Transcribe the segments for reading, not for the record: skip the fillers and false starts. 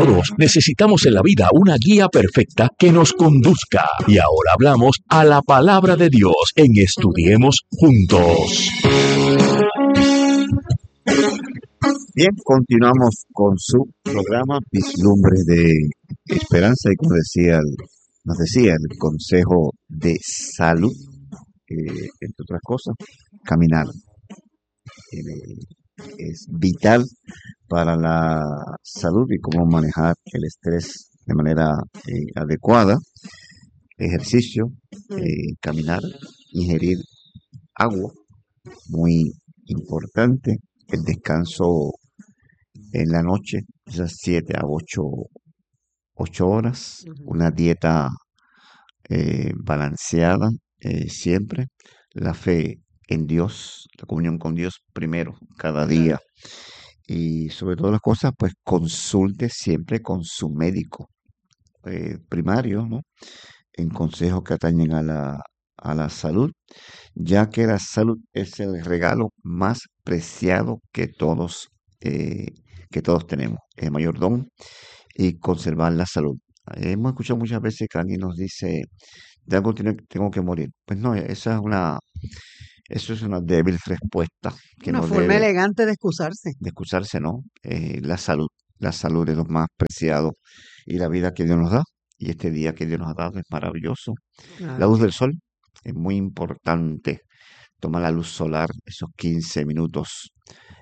Todos necesitamos en la vida una guía perfecta que nos conduzca. Y ahora hablamos a la palabra de Dios en Estudiemos Juntos. Bien, continuamos con su programa Vislumbres de Esperanza y como nos decía el Consejo de Salud, entre otras cosas, caminar es vital para la salud y cómo manejar el estrés de manera adecuada. Ejercicio, caminar, ingerir agua, muy importante. El descanso en la noche, esas 7 a 8 horas. Una dieta balanceada siempre. La fe en Dios, la comunión con Dios primero, cada día. Y sobre todas las cosas, pues consulte siempre con su médico primario, ¿no? En consejos que atañen a la salud, ya que la salud es el regalo más preciado que todos tenemos, el mayor don, y conservar la salud. Hemos escuchado muchas veces que alguien nos dice, de algo tengo que morir. Pues no, eso es una débil respuesta que Una no forma debe elegante de excusarse. de excusarse, ¿no? La salud es lo más preciado y la vida que Dios nos da. Y este día que Dios nos ha dado es maravilloso. La Claro. luz del sol es muy importante. Toma la luz solar, esos 15 minutos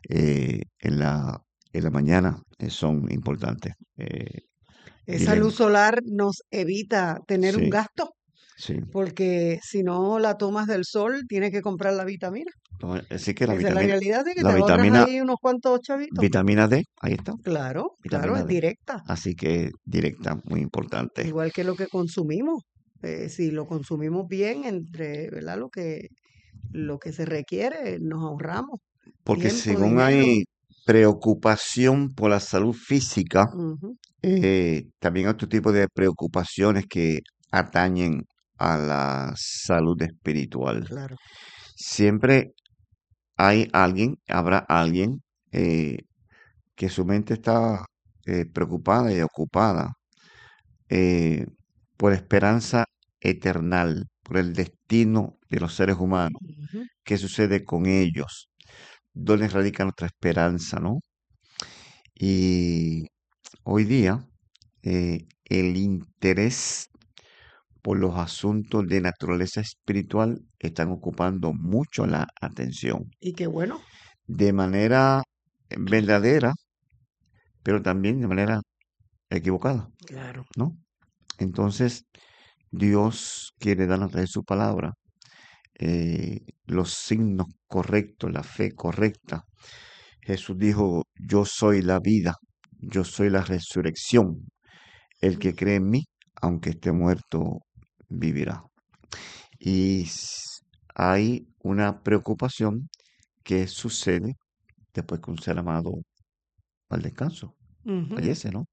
en la mañana son importantes. Esa Dilema. luz solar nos evita tener un Sí, gasto, sí. porque si no la tomas del sol, tienes que comprar la vitamina. Así que Esa es la realidad, de que la te ahorras vitamina, ahí unos cuantos chavitos. vitamina D, ahí está, Claro, claro, vitamina es D. directa. Así que directa, muy importante. Igual que lo que consumimos. Si lo consumimos bien, ¿verdad? Lo que se requiere, nos ahorramos Porque tiempo, según dinero. hay preocupación por la salud física, Ujú, también hay otro tipo de preocupaciones que atañen a la salud espiritual. claro. Siempre habrá alguien eh, que su mente está preocupada y ocupada eh, por esperanza eternal, por el destino de los seres humanos. Ujú. ¿Qué sucede con ellos? ¿Dónde radica nuestra esperanza, no? Y hoy día el interés por los asuntos de naturaleza espiritual están ocupando mucho la atención, Y qué bueno. de manera verdadera, pero también de manera equivocada, Claro. ¿no? Entonces, Dios quiere darnos a través de su palabra los signos correctos, la fe correcta. Jesús dijo, yo soy la vida, yo soy la resurrección. El que cree en mí, aunque esté muerto, vivirá. Y hay una preocupación que sucede después que un ser amado va al descanso, Ujú. fallece, ¿no?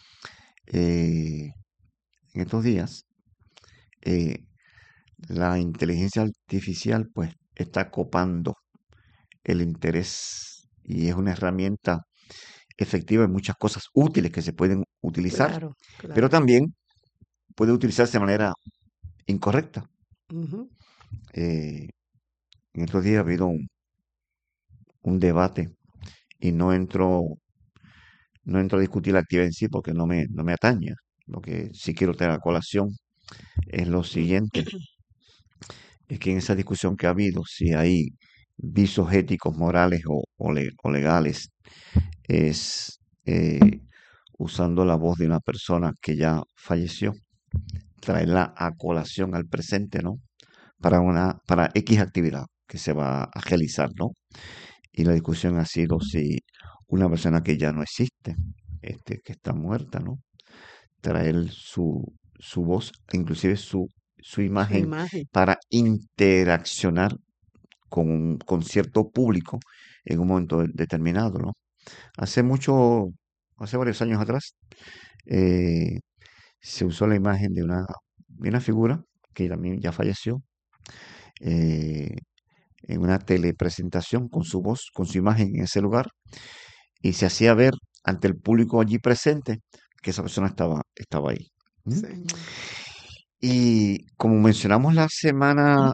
En estos días, eh, la inteligencia artificial pues está copando el interés y es una herramienta efectiva en muchas cosas útiles que se pueden utilizar, Claro, pero claro. también puede utilizarse de manera incorrecta. Ujú. En estos días ha habido un debate y no entro a discutir la actividad en sí porque no me atañe. Lo que sí quiero tener a colación es lo siguiente, es que en esa discusión que ha habido, si hay visos éticos, morales o legales, es usando la voz de una persona que ya falleció, traerla a colación al presente, ¿no? Para X actividad que se va a realizar, ¿no? Y la discusión ha sido si una persona que ya no existe, que está muerta, ¿no? Traer su voz, inclusive su Su imagen, imagen. para interaccionar con cierto público en un momento determinado, ¿no? Hace mucho, hace varios años atrás, eh, se usó la imagen de una figura que también ya falleció, eh, en una telepresentación con su voz, con su imagen en ese lugar, y se hacía ver ante el público allí presente que esa persona estaba ahí. ¿Mm? Señor. Y como mencionamos la semana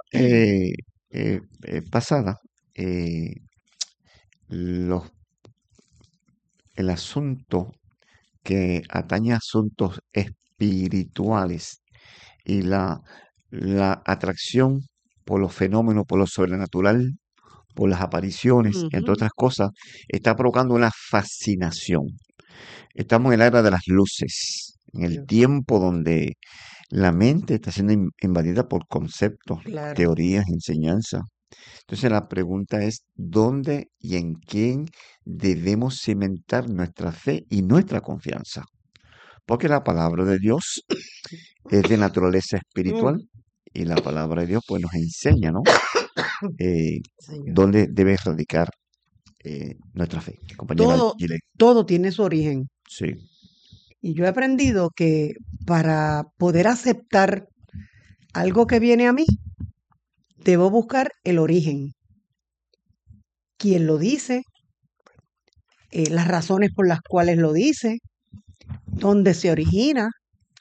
pasada, eh, los, el asunto que atañe a asuntos espirituales y la atracción por los fenómenos, por lo sobrenatural, por las apariciones, entre Ujú. otras cosas, está provocando una fascinación. Estamos en la era de las luces, en el Dios, tiempo donde la mente está siendo invadida por conceptos, claro. teorías, enseñanzas. Entonces la pregunta es, ¿dónde y en quién debemos cimentar nuestra fe y nuestra confianza? Porque la palabra de Dios es de naturaleza espiritual Mm, y la palabra de Dios pues nos enseña, ¿no? Eh, Señor. dónde debe radicar nuestra fe. Compañera Todo, Gile. todo tiene su origen. Sí. Y yo he aprendido que para poder aceptar algo que viene a mí, debo buscar el origen, quién lo dice, las razones por las cuales lo dice, dónde se origina,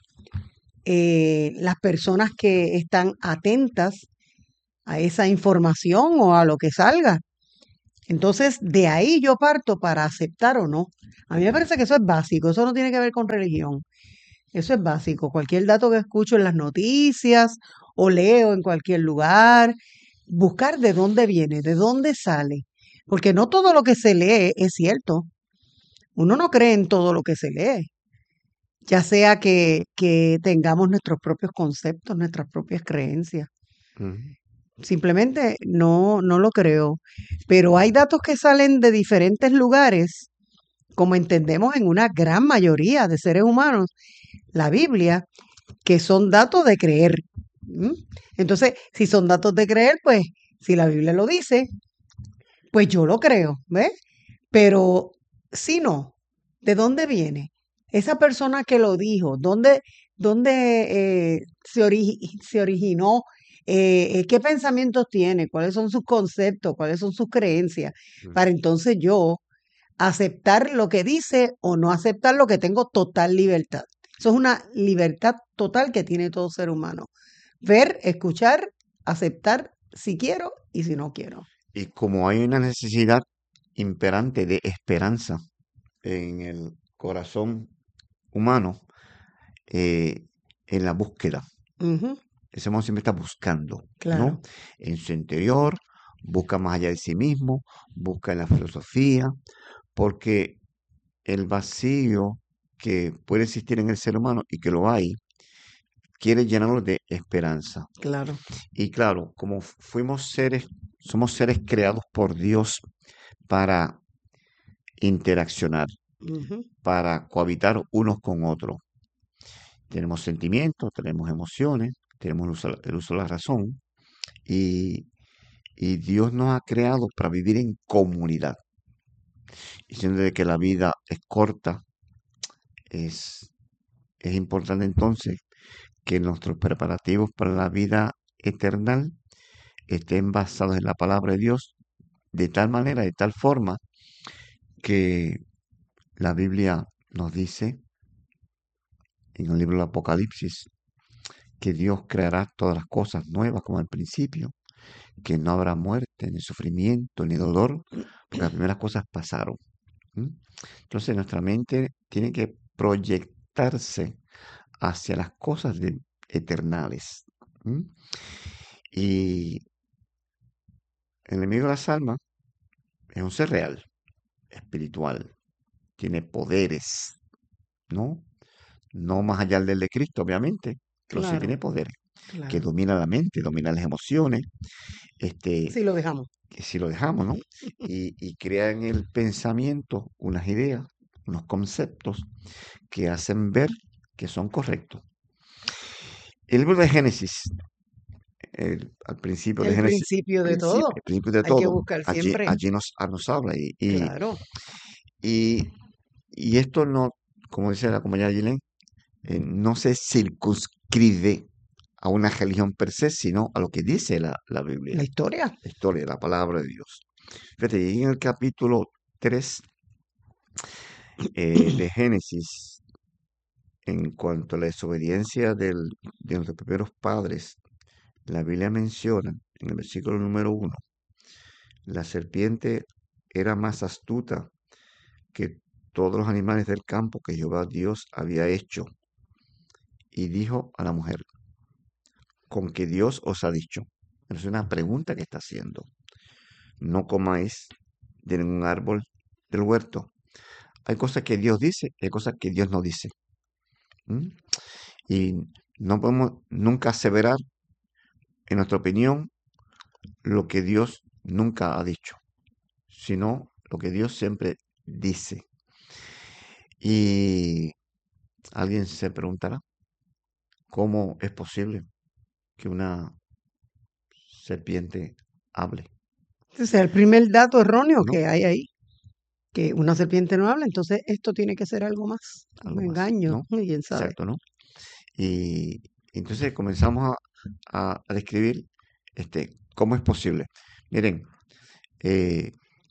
las personas que están atentas a esa información o a lo que salga. Entonces, de ahí yo parto para aceptar o no. A mí me parece que eso es básico, eso no tiene que ver con religión. Eso es básico. Cualquier dato que escucho en las noticias o leo en cualquier lugar, buscar de dónde viene, de dónde sale. Porque no todo lo que se lee es cierto. Uno no cree en todo lo que se lee, ya sea que tengamos nuestros propios conceptos, nuestras propias creencias. Ujú. Simplemente no lo creo. Pero hay datos que salen de diferentes lugares, como entendemos en una gran mayoría de seres humanos, la Biblia, que son datos de creer. ¿M? Entonces, si son datos de creer, pues si la Biblia lo dice, pues yo lo creo, ¿ves? Pero si no, ¿de dónde viene? Esa persona que lo dijo, ¿dónde se originó? ¿Qué pensamientos tiene? ¿Cuáles son sus conceptos? ¿Cuáles son sus creencias? Mm. Para entonces yo aceptar lo que dice o no aceptar lo que tengo total libertad. Eso es una libertad total que tiene todo ser humano. Ver, escuchar, aceptar si quiero y si no quiero. Y como hay una necesidad imperante de esperanza en el corazón humano, eh, en la búsqueda. Ujú, Ese hombre siempre está buscando, ¿no? claro. En su interior, busca más allá de sí mismo, busca en la filosofía, porque el vacío que puede existir en el ser humano y que lo hay, quiere llenarlo de esperanza. Claro. Y claro, como somos seres creados por Dios para interaccionar, Ujú, para cohabitar unos con otros. Tenemos sentimientos, tenemos emociones, tenemos el uso de la razón y, y Dios nos ha creado para vivir en comunidad. Y siendo de que la vida es corta, es, es importante entonces que nuestros preparativos para la vida eterna estén basados en la palabra de Dios de tal manera, de tal forma que la Biblia nos dice en el libro del Apocalipsis que Dios creará todas las cosas nuevas como al principio, que no habrá muerte, ni sufrimiento, ni dolor, porque las primeras cosas pasaron. ¿Mm? Entonces nuestra mente tiene que proyectarse hacia las cosas eternales. ¿Mm? Y el enemigo de las almas es un ser real, espiritual, tiene poderes, ¿no? No más allá del de Cristo, obviamente, pero sí claro, tiene poderes, que claro. domina la mente, domina las emociones, Sí, lo dejamos. que si lo dejamos, ¿no? Y crea en el pensamiento unas ideas, unos conceptos que hacen ver que son correctos. El libro de Génesis, al principio de El Génesis, principio de el todo. principio de Hay que todo, buscar allí, siempre. allí nos habla. Claro. Y, y esto no, como dice la compañera Gilén, no se circunscribe a una religión per se, sino a lo que dice la Biblia, La historia. la historia, la palabra de Dios. Fíjate, y en el capítulo 3 de Génesis, en cuanto a la desobediencia de nuestros primeros padres, la Biblia menciona en el versículo número 1, la serpiente era más astuta que todos los animales del campo que Jehová Dios había hecho. Y dijo a la mujer, ¿con qué Dios os ha dicho? Es una pregunta que está haciendo. No comáis de ningún árbol del huerto. Hay cosas que Dios dice y hay cosas que Dios no dice. ¿Mm? Y no podemos nunca aseverar, en nuestra opinión, lo que Dios nunca ha dicho, sino lo que Dios siempre dice. Y alguien se preguntará, ¿cómo es posible que una serpiente hable? Ese es el primer dato erróneo ¿No? que hay ahí, que una serpiente no habla, entonces esto tiene que ser algo más, un Algo más, engaño, ¿no? quién sabe. Exacto, ¿no? Y entonces comenzamos a describir cómo es posible. Miren, eh,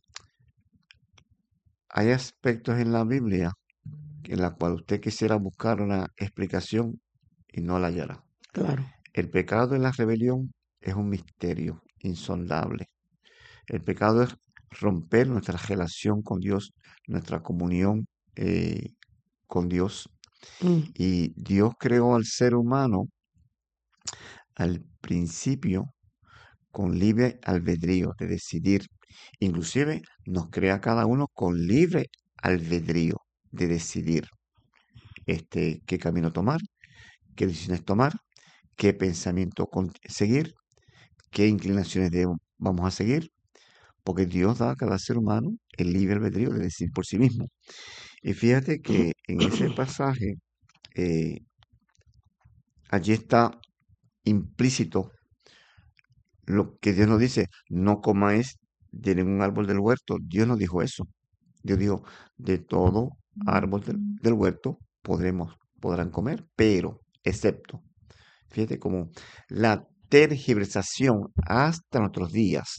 hay aspectos en la Biblia en la cual usted quisiera buscar una explicación y no la hallará. Claro. El pecado en la rebelión es un misterio insondable. El pecado es romper nuestra relación con Dios, nuestra comunión con Dios. Mm, Y Dios creó al ser humano al principio con libre albedrío de decidir. Inclusive nos crea cada uno con libre albedrío de decidir qué camino tomar, qué decisiones tomar, qué pensamiento seguir, qué inclinaciones vamos a seguir, porque Dios da a cada ser humano el libre albedrío de decidir por sí mismo. Y fíjate que en ese pasaje, eh, allí está implícito lo que Dios nos dice, no comáis de ningún árbol del huerto. Dios no dijo eso. Dios dijo, de todo árbol del huerto podrán comer, pero excepto, fíjate cómo la tergiversación hasta nuestros días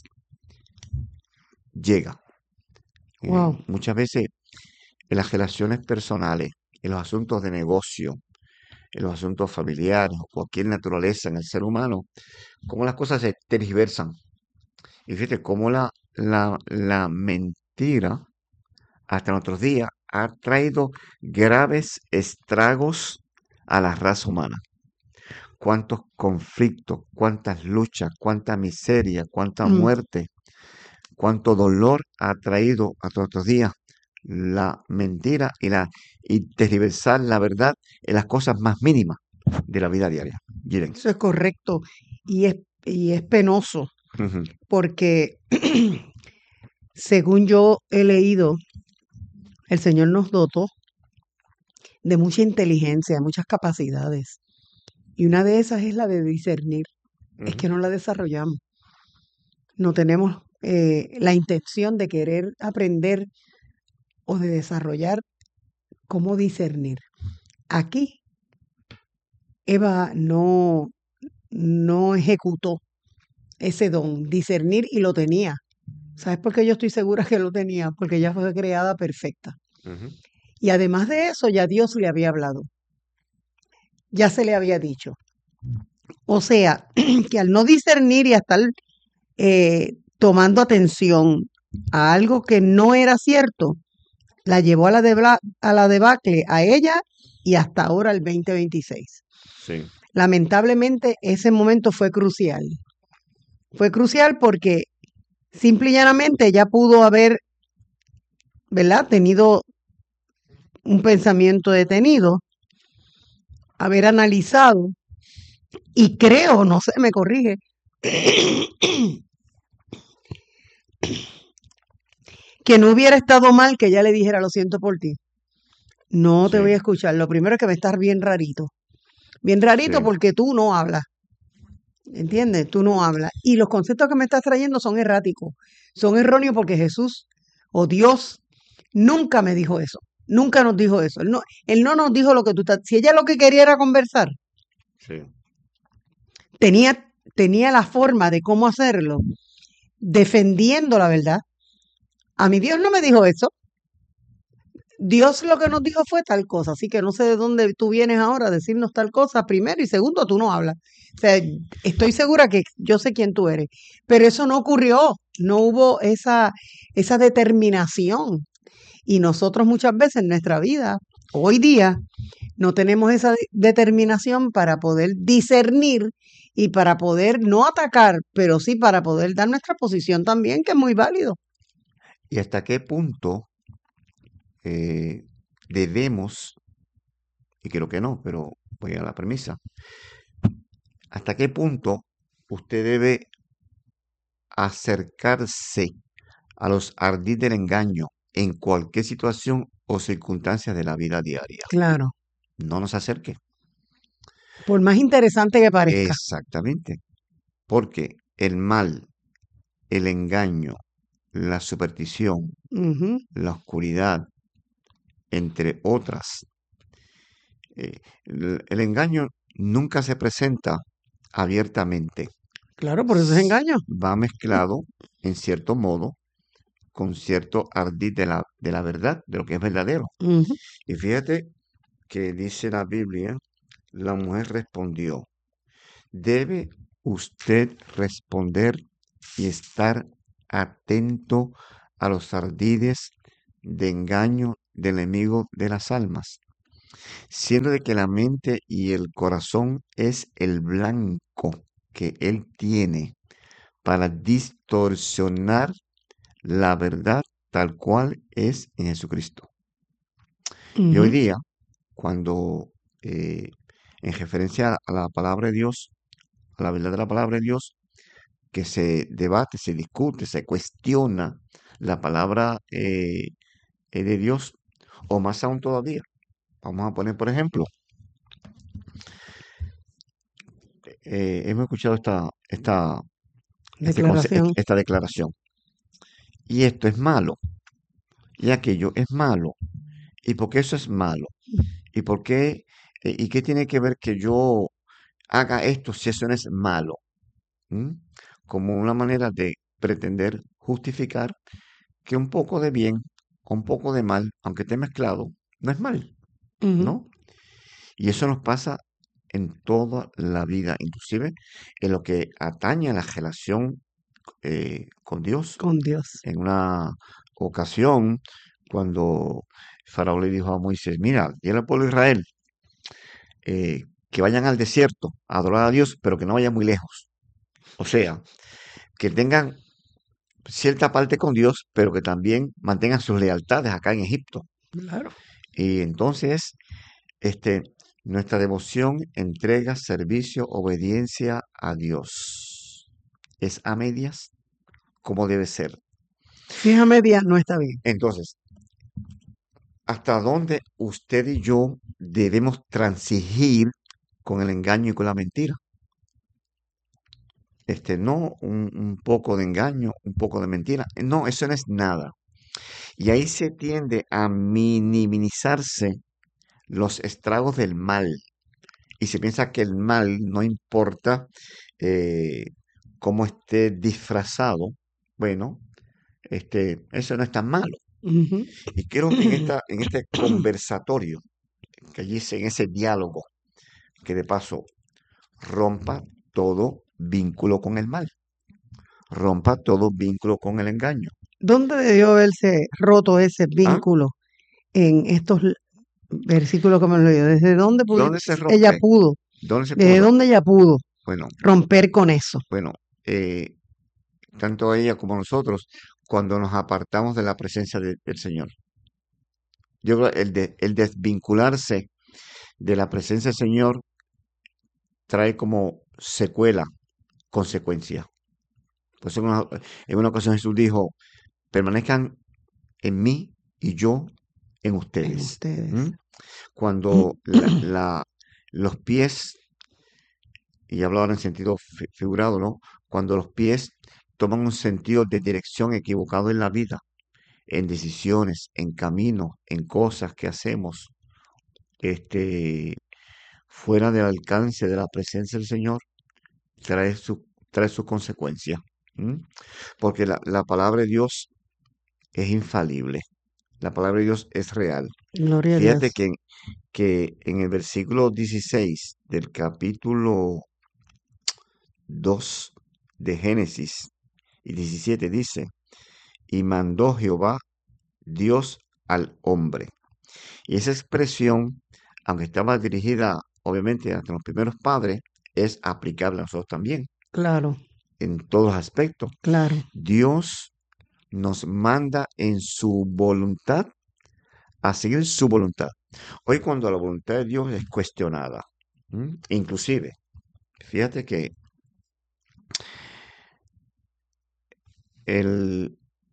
llega. wow. Muchas veces en las relaciones personales, en los asuntos de negocio, en los asuntos familiares o cualquier naturaleza en el ser humano, cómo las cosas se tergiversan. Y fíjate cómo la mentira hasta nuestros días ha traído graves estragos a la raza humana. Cuántos conflictos, cuántas luchas, cuánta miseria, cuánta Mm, muerte, cuánto dolor ha traído a nuestros días la mentira y tergiversar la verdad en las cosas más mínimas de la vida diaria. Miren. eso es correcto y es penoso Ujú, porque según yo he leído, el Señor nos dotó de mucha inteligencia, muchas capacidades. Y una de esas es la de discernir. Es ujú, que no la desarrollamos. No tenemos la intención de querer aprender o de desarrollar cómo discernir. Aquí Eva no ejecutó ese don, discernir, y lo tenía. ¿Sabes por qué yo estoy segura que lo tenía? Porque ella fue creada perfecta. ujú. Y además de eso, ya Dios le había hablado, ya se le había dicho. O sea, que al no discernir y a estar tomando atención a algo que no era cierto, la llevó a a la debacle a ella y hasta ahora el 2026. Sí. Lamentablemente ese momento fue crucial. Fue crucial porque simple y llanamente ella pudo haber, ¿verdad?, tenido un pensamiento detenido, haber analizado, y creo, no sé, me corrige, que no hubiera estado mal que ella le dijera lo siento por ti. No te voy a Sí, escuchar. Lo primero es que me estás bien rarito. Bien rarito sí. porque tú no hablas. ¿Entiendes? Tú no hablas. Y los conceptos que me estás trayendo son erráticos. Son erróneos porque Jesús o Dios nunca me dijo eso. Nunca nos dijo eso. Él no nos dijo lo que tú estás. Si ella lo que quería era conversar, Sí. tenía la forma de cómo hacerlo, defendiendo la verdad. A mi Dios no me dijo eso. Dios lo que nos dijo fue tal cosa, así que no sé de dónde tú vienes ahora a decirnos tal cosa, primero, y segundo, tú no hablas. O sea, estoy segura que yo sé quién tú eres, pero eso no ocurrió, no hubo esa determinación. Y nosotros muchas veces en nuestra vida, hoy día, no tenemos esa determinación para poder discernir y para poder no atacar, pero sí para poder dar nuestra posición también, que es muy válido. ¿Y hasta qué punto eh, debemos, y creo que no, pero voy a la premisa, hasta qué punto usted debe acercarse a los ardid del engaño en cualquier situación o circunstancia de la vida diaria? Claro, No nos acerque. por más interesante que parezca. Exactamente. Porque el mal, el engaño, la superstición, Ujú. la oscuridad, entre otras, el engaño nunca se presenta abiertamente. Claro, por eso es engaño. Va mezclado, en cierto modo, con cierto ardid de la verdad, de lo que es verdadero. Ujú. Y fíjate que dice la Biblia, la mujer respondió, debe usted responder y estar atento a los ardides de engaño del enemigo de las almas, siendo de que la mente y el corazón es el blanco que él tiene para distorsionar la verdad tal cual es en Jesucristo. Y hoy Ujú. día, cuando eh, en referencia a la palabra de Dios, a la verdad de la palabra de Dios, que se debate, se discute, se cuestiona la palabra de Dios, o más aún todavía. Vamos a poner, por ejemplo, hemos escuchado Declaración. esta declaración, y esto es malo, y aquello es malo, y por qué eso es malo, y por qué, y qué tiene que ver que yo haga esto si eso no es malo. ¿Mm? Como una manera de pretender justificar que un poco de bien o un poco de mal, aunque esté mezclado, no es mal, Ujú. ¿no? Y eso nos pasa en toda la vida, inclusive en lo que atañe a la relación con Dios. Con Dios. En una ocasión, cuando Faraón le dijo a Moisés, mira, dile al pueblo de Israel que vayan al desierto a adorar a Dios, pero que no vayan muy lejos. O sea, que tengan cierta parte con Dios, pero que también mantengan sus lealtades acá en Egipto. Claro. Y entonces, este, nuestra devoción, entrega, servicio, obediencia a Dios. ¿Es a medias? Como debe ser. Si es a media, no está bien. Entonces, ¿hasta dónde usted y yo debemos transigir con el engaño y con la mentira? No un poco de engaño, un poco de mentira. No, eso no es nada. Y ahí se tiende a minimizarse los estragos del mal. Y se piensa que el mal no importa eh, cómo esté disfrazado. Bueno, eso no es tan malo. Ujú. Y quiero que en este conversatorio, que allí en ese diálogo, que de paso rompa todo vínculo con el mal, rompa todo vínculo con el engaño. ¿Dónde debió haberse roto ese ¿Ah? vínculo en estos versículos que me lo dio? ¿Desde dónde ¿Dónde se ella rompe? pudo? ¿Dónde se ¿Desde pudo? dónde ella pudo Bueno, romper con eso? bueno, eh, tanto ella como nosotros, cuando nos apartamos de la presencia del Señor. Yo creo que el desvincularse de la presencia del Señor trae como secuela, consecuencia. Por eso en una ocasión Jesús dijo, permanezcan en mí y yo en En ustedes. ¿Mm? ustedes. Cuando los pies, y hablo ahora en sentido figurado, ¿no? Cuando los pies toman un sentido de dirección equivocado en la vida, en decisiones, en caminos, en cosas que hacemos, este, fuera del alcance de la presencia del Señor, trae su consecuencia. ¿Mm? Porque la palabra de Dios es infalible. La palabra de Dios es real. Gloria a Fíjate Dios. que en el versículo 16 del capítulo 2 de Génesis y 17 dice, y mandó Jehová Dios al hombre. Y esa expresión, aunque estaba dirigida obviamente a los primeros padres, es aplicable a nosotros también, Claro, en todos aspectos. claro. Dios nos manda en su voluntad a seguir su voluntad. Hoy cuando la voluntad de Dios es cuestionada, inclusive, fíjate que el,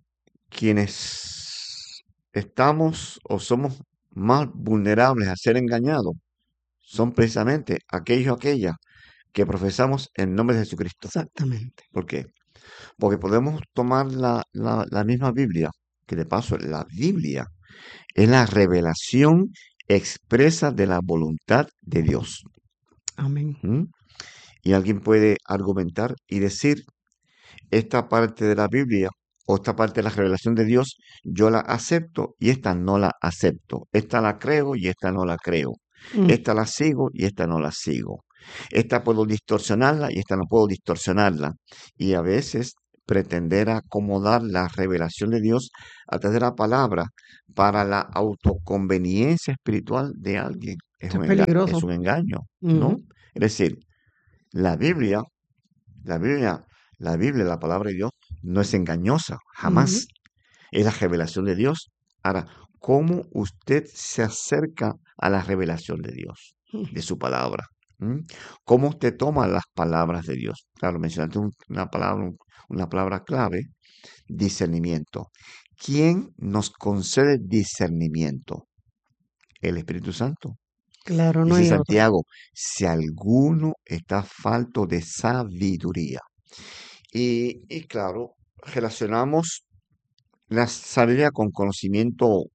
quienes estamos o somos más vulnerables a ser engañados son precisamente aquellos o aquellas que profesamos el nombre de Jesucristo. Exactamente. ¿Por qué? Porque podemos tomar la misma Biblia, que de paso la Biblia es la revelación expresa de la voluntad de Dios. Amén. ¿Mm? Y alguien puede argumentar y decir, esta parte de la Biblia o esta parte de la revelación de Dios, yo la acepto y esta no la acepto. Esta la creo y esta no la creo. Mm, Esta la sigo y esta no la sigo. Esta puedo distorsionarla y esta no puedo distorsionarla. Y a veces pretender acomodar la revelación de Dios a través de la palabra para la autoconveniencia espiritual de alguien Esto es peligroso. es un engaño, ¿no? Ujú, Es decir, la Biblia, la Biblia, la palabra de Dios, no es engañosa, ujú. jamás. Es la revelación de Dios. Ahora, ¿cómo usted se acerca a la revelación de Dios, de su palabra? ¿Mm? ¿Cómo usted toma las palabras de Dios? Claro, mencionaste una palabra clave, discernimiento. ¿Quién nos concede discernimiento? El Espíritu Santo. Claro, no Dice hay otro. Santiago, si alguno está falto de sabiduría. Y claro, relacionamos la sabiduría con conocimiento,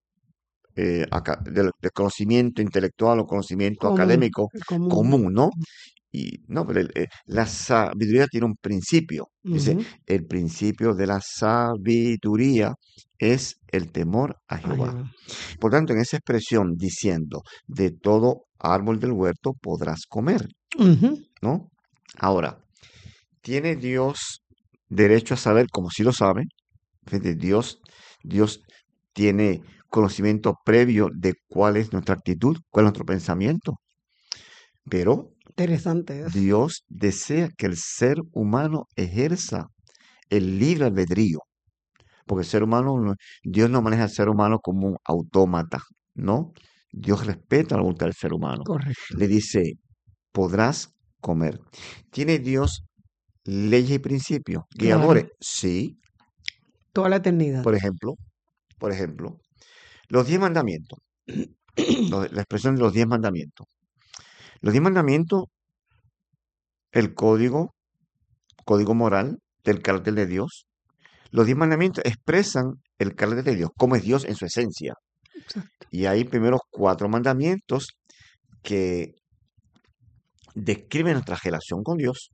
de conocimiento intelectual o conocimiento Común, académico el común. común, ¿no? Y no, pero la sabiduría tiene un principio. Dice, Ujú. el principio de la sabiduría es el temor a Ay, Jehová. Por tanto, en esa expresión diciendo, de todo árbol del huerto podrás comer, ujú. ¿no? Ahora, ¿tiene Dios derecho a saber, como si lo sabe? Fíjate, Dios tiene conocimiento previo de cuál es nuestra actitud, cuál es nuestro pensamiento, pero Interesante es. Dios desea que el ser humano ejerza el libre albedrío, porque el ser humano, Dios no maneja al ser humano como un autómata, ¿no? Dios respeta la voluntad del ser humano. Correcto. Le dice, podrás comer. ¿Tiene Dios leyes y principios, Claro. guiadores? Sí. Toda la eternidad. Por ejemplo, los 10 mandamientos, la expresión de los 10 mandamientos. Los 10 mandamientos, el código moral del carácter de Dios. Los 10 mandamientos expresan el carácter de Dios, cómo es Dios en su esencia. Exacto. Y hay primeros 4 mandamientos que describen nuestra relación con Dios.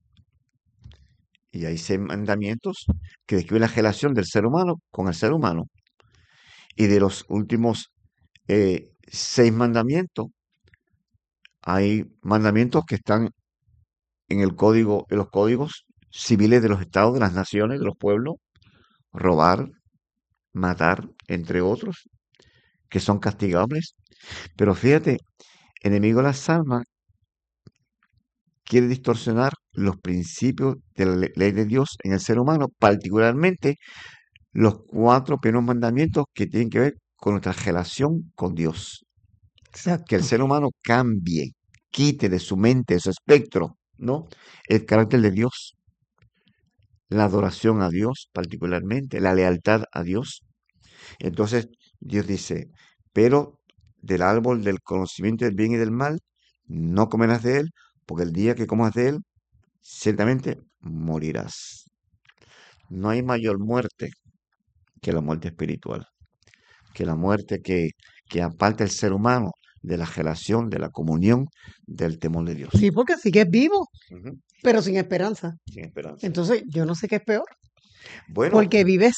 Y hay 6 mandamientos que describen la relación del ser humano con el ser humano. Y de los últimos 6 mandamientos, hay mandamientos que están en los códigos civiles de los estados, de las naciones, de los pueblos, robar, matar, entre otros, que son castigables. Pero fíjate, enemigo de las almas quiere distorsionar los principios de la ley de Dios en el ser humano, particularmente los 4 primeros mandamientos que tienen que ver con nuestra relación con Dios. Que el Exacto. ser humano cambie, quite de su mente, de su espectro, ¿no? El carácter de Dios, la adoración a Dios particularmente, la lealtad a Dios. Entonces Dios dice, pero del árbol del conocimiento del bien y del mal, no comerás de él, porque el día que comas de él, ciertamente morirás. No hay mayor muerte que la muerte espiritual, que la muerte que aparta el ser humano de la relación, de la comunión, del temor de Dios. Sí, porque sigues vivo, Ujú. pero sin esperanza. Sin esperanza. Entonces, yo no sé qué es peor, Bueno, porque vives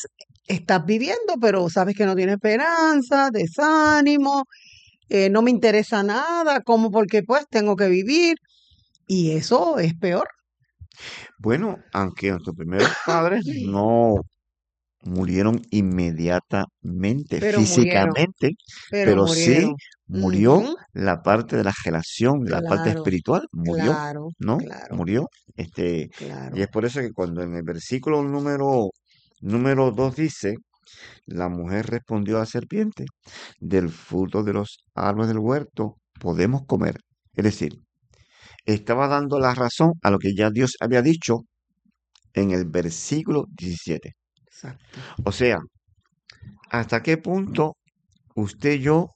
estás viviendo, pero sabes que no tienes esperanza, desánimo, no me interesa nada, como porque pues tengo que vivir y eso es peor, Bueno, aunque nuestros primeros padres no murieron inmediatamente, pero murieron, físicamente, pero pero sí murieron. murió Ujú, la parte de la relación, la parte claro, espiritual, murió, claro, ¿no? claro, Murió. Este, y claro. es por eso que cuando en el versículo número 2 dice, la mujer respondió a la serpiente, del fruto de los árboles del huerto podemos comer. Es decir, estaba dando la razón a lo que ya Dios había dicho en el versículo 17. Exacto. O sea, ¿hasta qué punto usted y yo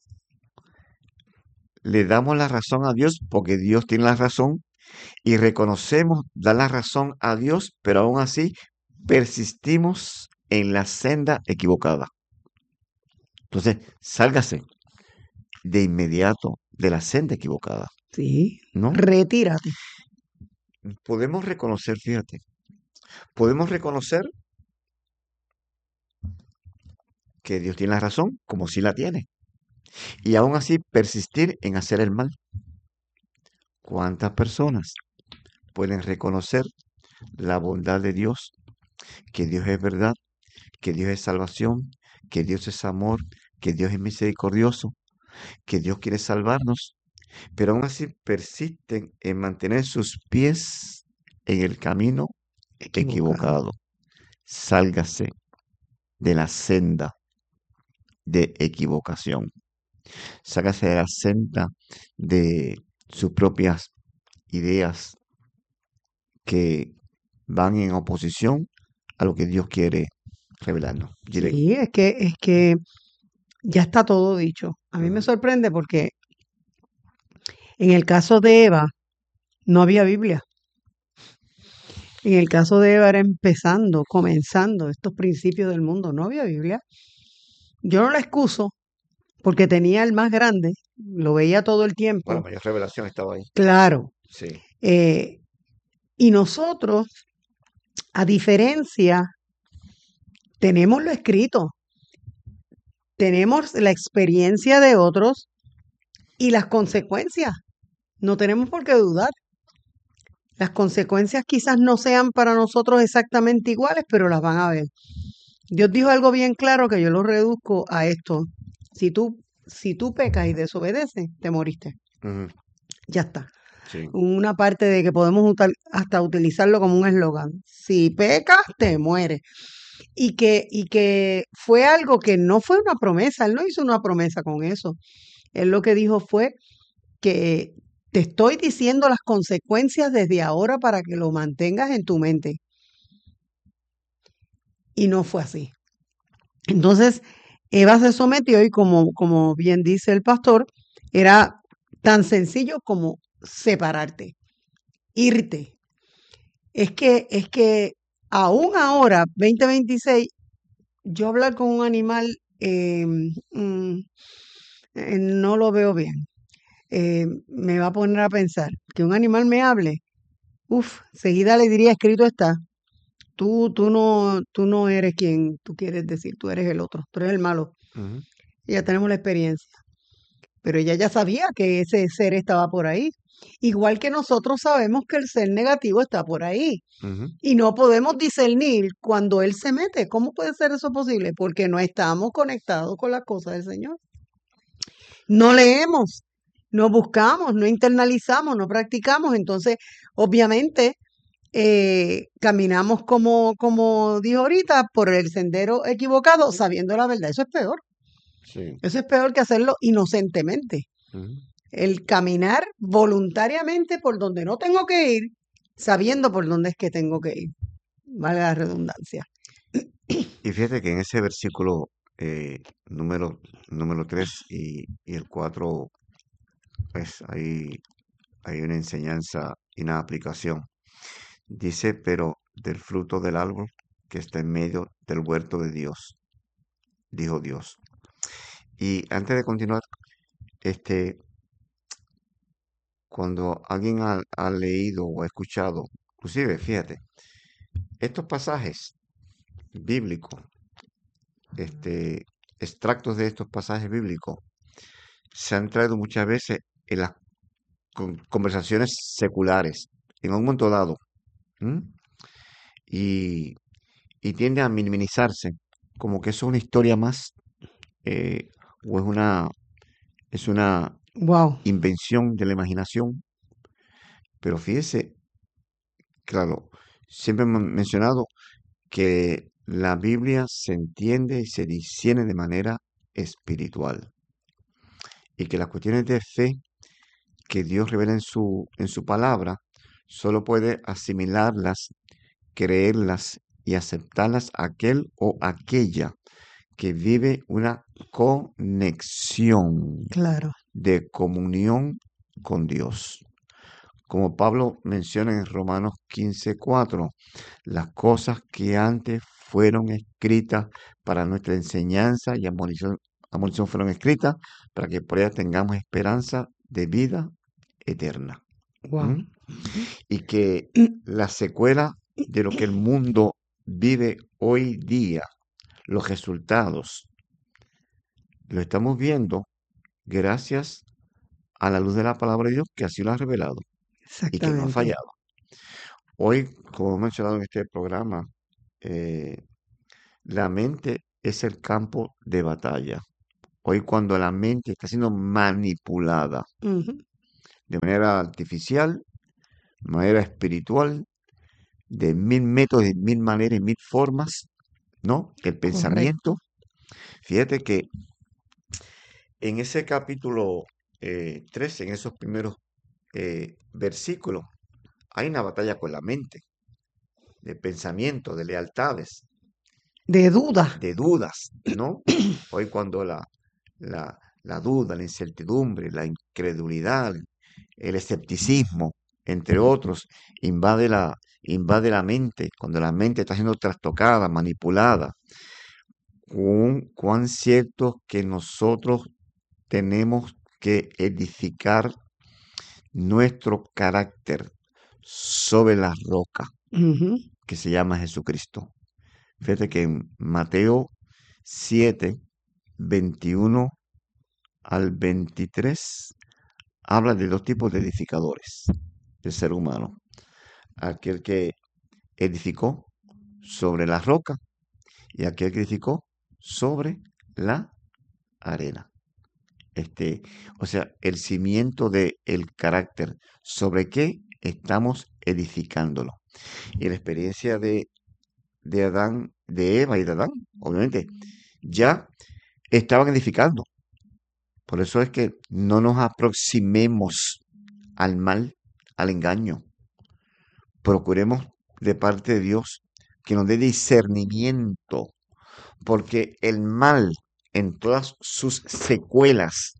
le damos la razón a Dios porque Dios tiene la razón y reconocemos dar la razón a Dios, pero aún así persistimos en la senda equivocada? Entonces, sálgase de inmediato de la senda equivocada, Sí, ¿no? retírate. Podemos reconocer, fíjate, podemos reconocer que Dios tiene la razón, como si la tiene, y aún así persistir en hacer el mal. ¿Cuántas personas pueden reconocer la bondad de Dios, que Dios es verdad, que Dios es salvación, que Dios es amor, que Dios es misericordioso, que Dios quiere salvarnos, pero aún así persisten en mantener sus pies en el camino Equivocado. equivocado? Sálgase de la senda de equivocación. Sálgase de la senda de sus propias ideas que van en oposición a lo que Dios quiere revelarnos. Dile, Sí, es que ya está todo dicho. A mí me ujú, sorprende porque en el caso de Eva no había Biblia. En el caso de Eva era empezando, comenzando estos principios del mundo, no había Biblia. Yo no la excuso porque tenía el más grande, lo veía todo el bueno, tiempo, mayor revelación estaba ahí. claro. Sí. eh, y nosotros, a diferencia, tenemos lo escrito, tenemos la experiencia de otros y las consecuencias. No tenemos por qué dudar. Las consecuencias quizás no sean para nosotros exactamente iguales, pero las van a ver. Dios dijo algo bien claro que yo lo reduzco a esto. Si tú pecas y desobedeces, te moriste. Ujú, Ya está. sí. Una parte de que podemos hasta utilizarlo como un eslogan. Si pecas, te mueres. Y que fue algo que no fue una promesa. Él no hizo una promesa con eso. Él lo que dijo fue que te estoy diciendo las consecuencias desde ahora para que lo mantengas en tu mente. Y no fue así. Entonces, Eva se sometió y como bien dice el pastor, era tan sencillo como separarte, irte. Es que aún ahora, 2026, yo hablar con un animal no lo veo bien. Me va a poner a pensar que un animal me hable. Uf, seguida le diría, escrito está. Tú no eres quien tú quieres decir, tú eres el otro, tú eres el malo. Ujú, Ya tenemos la experiencia. Pero ella ya sabía que ese ser estaba por ahí. Igual que nosotros sabemos que el ser negativo está por ahí. ujú. Y no podemos discernir cuando él se mete. ¿Cómo puede ser eso posible? Porque no estamos conectados con las cosas del Señor. No leemos, no buscamos, no internalizamos, no practicamos. Entonces, obviamente, caminamos como dijo ahorita, por el sendero equivocado, sabiendo la verdad. Eso es peor. Sí. Eso es peor que hacerlo inocentemente. Ujú. El caminar voluntariamente por donde no tengo que ir, sabiendo por dónde es que tengo que ir. Vale la redundancia. Y fíjate que en ese versículo número 3 y el 4 pues hay una enseñanza y una aplicación. Dice, pero del fruto del árbol que está en medio del huerto de Dios, dijo Dios. Y antes de continuar, este, cuando alguien ha leído o ha escuchado, inclusive, fíjate, estos pasajes bíblicos este, extractos de estos pasajes bíblicos se han traído muchas veces en las conversaciones seculares, en un momento dado, ¿m? y, y tiende a minimizarse, como que eso es una historia más, eh, o es una Wow. invención de la imaginación. Pero fíjese, claro, siempre hemos mencionado que la Biblia se entiende y se discierne de manera espiritual y que las cuestiones de fe que Dios revela en su palabra solo puede asimilarlas, creerlas y aceptarlas aquel o aquella que vive una conexión Claro. de comunión con Dios. Como Pablo menciona en Romanos 15:4, las cosas que antes fueron escritas para nuestra enseñanza y admonición fueron escritas para que por ellas tengamos esperanza de vida eterna. Wow. ¿Mm? Y que la secuela de lo que el mundo vive hoy día, los resultados, lo estamos viendo gracias a la luz de la palabra de Dios que así lo ha revelado y que no ha Exactamente. fallado. Hoy, como he mencionado en este programa, eh, la mente es el campo de batalla. Hoy cuando la mente está siendo manipulada Ujú. de manera artificial, de manera espiritual, de mil métodos, de mil maneras, y mil formas, ¿no? El Correcto. pensamiento. Fíjate que en ese capítulo 13, en esos primeros versículos, hay una batalla con la mente, de pensamiento, de lealtades, De duda. de dudas, ¿no? Hoy cuando la duda, la incertidumbre, la incredulidad, el escepticismo, entre otros, invade la mente, cuando la mente está siendo trastocada, manipulada, cuán cierto que nosotros tenemos que edificar nuestro carácter sobre la roca Ujú. que se llama Jesucristo. Fíjate que en Mateo 7, 21 al 23 habla de dos tipos de edificadores del ser humano. Aquel que edificó sobre la roca y aquel que edificó sobre la arena. O sea, el cimiento del carácter, sobre qué estamos edificándolo. Y la experiencia de Adán, de Eva y de Adán, obviamente, ya estaban edificando. Por eso es que no nos aproximemos al mal, al engaño. Procuremos de parte de Dios que nos dé discernimiento, porque el mal en todas sus secuelas,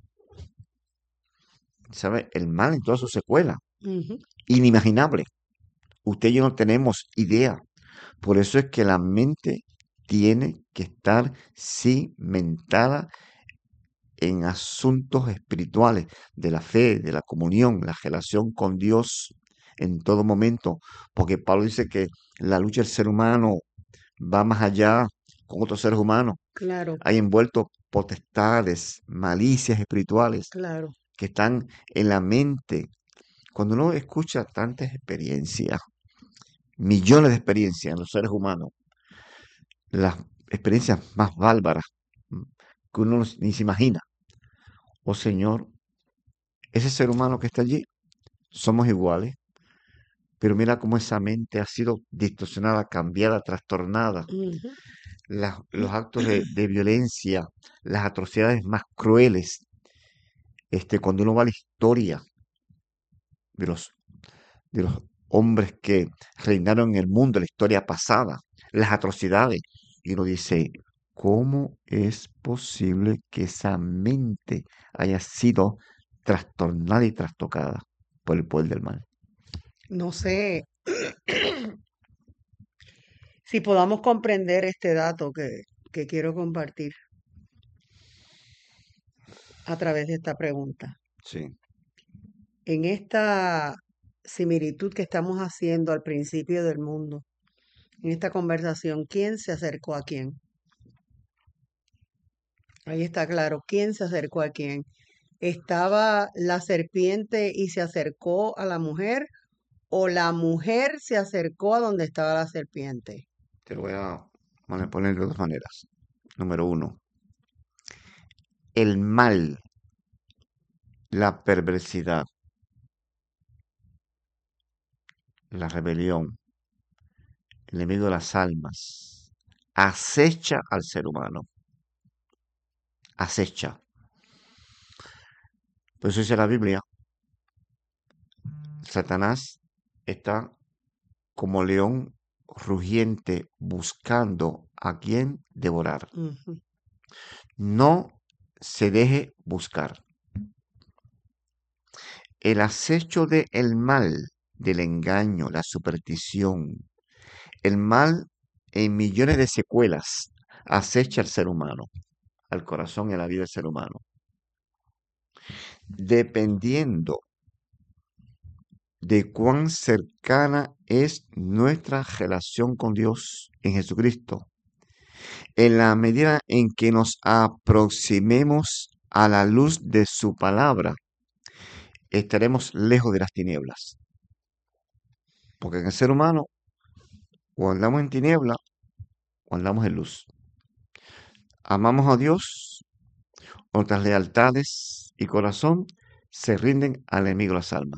¿sabe? El mal en todas sus secuelas, Ujú. inimaginable. Usted y yo no tenemos idea. Por eso es que la mente tiene que estar cimentada en asuntos espirituales, de la fe, de la comunión, la relación con Dios en todo momento, porque Pablo dice que la lucha del ser humano va más allá con otros seres humanos. Claro, Hay envueltos potestades, malicias espirituales claro. que están en la mente. Cuando uno escucha tantas experiencias, millones de experiencias en los seres humanos, las experiencias más bárbaras que uno ni se imagina. Oh Señor, ese ser humano que está allí, somos iguales, pero mira cómo esa mente ha sido distorsionada, cambiada, trastornada. Ujú. Los actos de violencia, las atrocidades más crueles, cuando uno va a la historia de de los hombres que reinaron en el mundo, la historia pasada, las atrocidades, y uno dice, ¿cómo es posible que esa mente haya sido trastornada y trastocada por el poder del mal? No sé si podamos comprender este dato que quiero compartir a través de esta pregunta. Sí, En esta similitud que estamos haciendo al principio del mundo, en esta conversación, ¿quién se acercó a quién? Ahí está claro quién se acercó a quién. ¿Estaba la serpiente y se acercó a la mujer o la mujer se acercó a donde estaba la serpiente? Te lo voy a poner de dos maneras. Número uno, el mal, la perversidad, la rebelión, el enemigo de las almas, acecha al ser humano, acecha. Por eso dice la Biblia, Satanás está como león rugiente buscando a quien devorar. Ujú. No se deje buscar. El acecho del mal, del engaño, la superstición, el mal en millones de secuelas acecha al ser humano, al corazón y a la vida del ser humano. Dependiendo de cuán cercana es nuestra relación con Dios en Jesucristo, en la medida en que nos aproximemos a la luz de su palabra, estaremos lejos de las tinieblas. Porque en el ser humano, o andamos en tiniebla, o andamos en luz. Amamos a Dios, otras lealtades y corazón se rinden al enemigo de las almas.